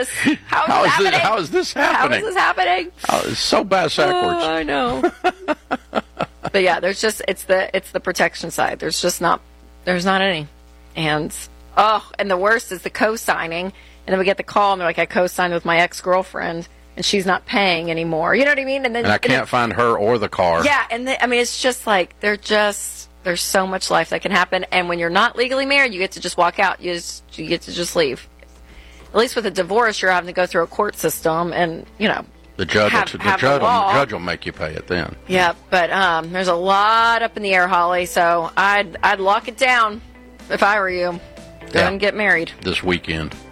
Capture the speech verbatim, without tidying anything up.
this? How is, how, this is happening? this, how is this How happening? is this happening? Oh, it's so bass backwards. Oh, I know. But yeah, there's just it's the it's the protection side. There's just not there's not any. And oh, and the worst is the co-signing. And then we get the call and they're like, I co-signed with my ex-girlfriend and she's not paying anymore. You know what I mean? And then And I can't find her or the car. Yeah, and the, I mean it's just like they're just there's so much life that can happen. And when you're not legally married, you get to just walk out. You just you get to just leave. At least with a divorce, you're having to go through a court system, and you know. The judge, have, will, the, have judge the will, law. judge will make you pay it then. Yeah, but um, there's a lot up in the air, Holly. So I'd I'd lock it down if I were you. Go Yeah. and get married This weekend.